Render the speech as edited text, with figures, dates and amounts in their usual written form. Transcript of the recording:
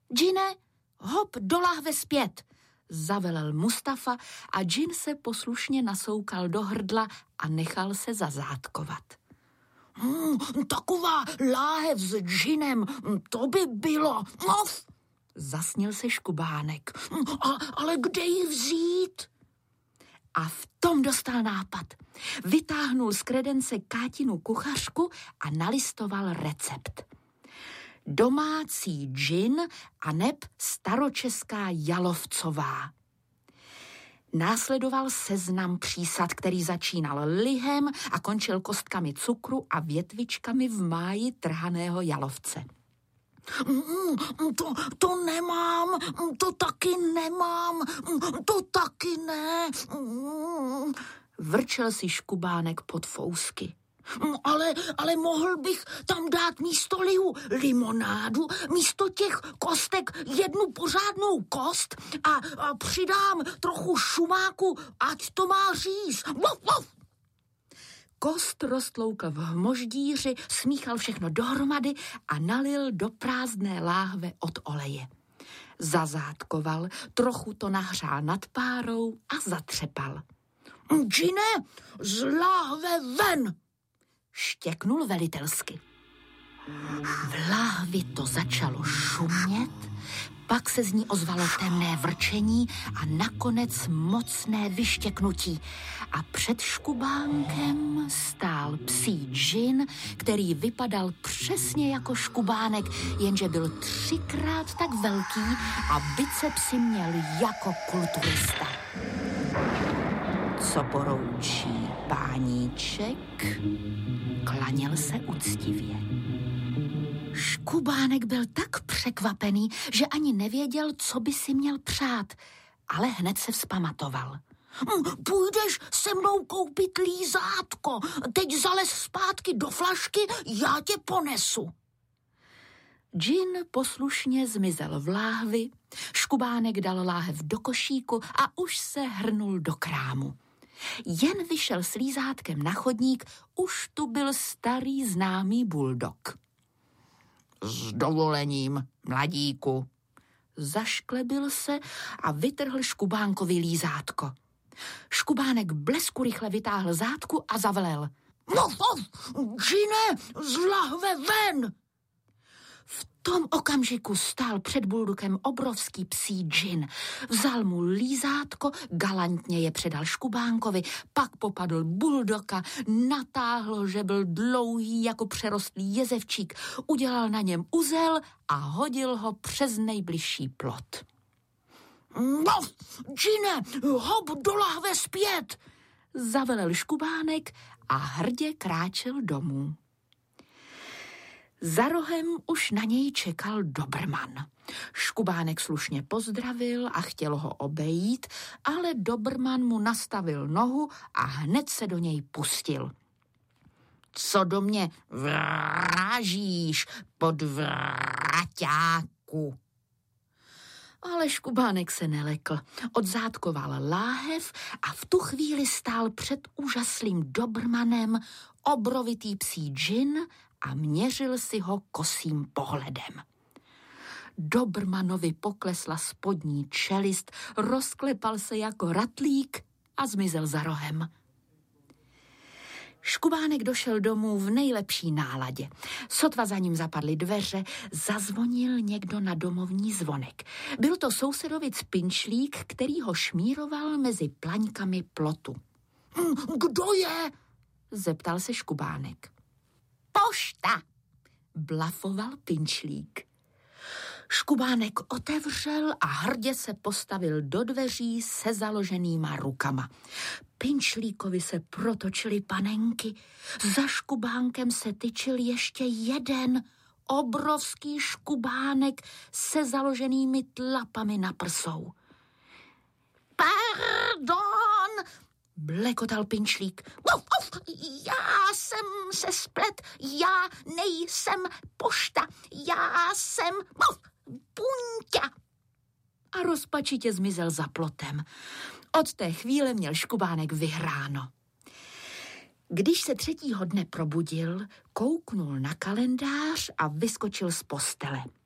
Džine, hop do lahve zpět, zavelel Mustafa a džin se poslušně nasoukal do hrdla a nechal se zazádkovat. Taková láhev s džinem, to by bylo. Zasnil se Škubánek. Ale kde ji vzít? A v tom dostal nápad. Vytáhnul z kredence Kátinu kuchařku a nalistoval recept. Domácí džin a neb staročeská jalovcová. Následoval seznam přísad, který začínal lihem a končil kostkami cukru a větvičkami v máji trhaného jalovce. To nemám, to taky nemám, to taky ne. Vrčel si Škubánek pod fousky. Ale mohl bych tam dát místo lihu limonádu, místo těch kostek jednu pořádnou kost a přidám trochu šumáku, ať to má říz. Kost roztloukl v hmoždíři, smíchal všechno dohromady a nalil do prázdné láhve od oleje. Zazátkoval, trochu to nahřál nad párou a zatřepal. Džine, z láhve ven! Štěknul velitelsky. V láhvi to začalo šumět, pak se z ní ozvalo temné vrčení a nakonec mocné vyštěknutí. A před Škubánkem stál psí džin, který vypadal přesně jako Škubánek, jenže byl 3krát tak velký a bicepsy měl jako kulturista. Co poroučí páníček? Klaněl se uctivě. Škubánek byl tak překvapený, že ani nevěděl, co by si měl přát, ale hned se vzpamatoval. Půjdeš se mnou koupit lízátko, teď zalez zpátky do flašky, já tě ponesu. Džin poslušně zmizel v láhvi, Škubánek dal láhev do košíku a už se hrnul do krámu. Jen vyšel s lízátkem na chodník, už tu byl starý známý buldog. S dovolením, mladíku. Zašklebil se a vytrhl Škubánkovi lízátko. Škubánek blesku rychle vytáhl zátku a zavelel. Džine, z lahve ven! V tom okamžiku stál před buldokem obrovský psí džin. Vzal mu lízátko, galantně je předal Škubánkovi, pak popadl buldoka, natáhl, že byl dlouhý jako přerostlý jezevčík, udělal na něm uzel a hodil ho přes nejbližší plot. Džine, hop do lahve zpět! Zavelel Škubánek a hrdě kráčel domů. Za rohem už na něj čekal Dobrman. Škubánek slušně pozdravil a chtěl ho obejít, ale Dobrman mu nastavil nohu a hned se do něj pustil. Co do mě vrážíš, podvraťáku? Ale Škubánek se nelekl, odzátkoval láhev a v tu chvíli stál před úžaslým Dobrmanem obrovitý psí džin a měřil si ho kosým pohledem. Dobrmanovi poklesla spodní čelist, rozklepal se jako ratlík a zmizel za rohem. Škubánek došel domů v nejlepší náladě. Sotva za ním zapadly dveře, zazvonil někdo na domovní zvonek. Byl to sousedovic Pinčlík, který ho šmíroval mezi plaňkami plotu. Kdo je? Zeptal se Škubánek. Pošta, blafoval Pinčlík. Škubánek otevřel a hrdě se postavil do dveří se založenýma rukama. Pinčlíkovi se protočily panenky, za Škubánkem se tyčil ještě jeden obrovský Škubánek se založenými tlapami na prsou. Pardon, blekotal Pinčlík. Já jsem se splet, já nejsem pošta, já jsem Punťa. A rozpačitě zmizel za plotem. Od té chvíle měl Škubánek vyhráno. Když se 3. dne probudil, kouknul na kalendář a vyskočil z postele.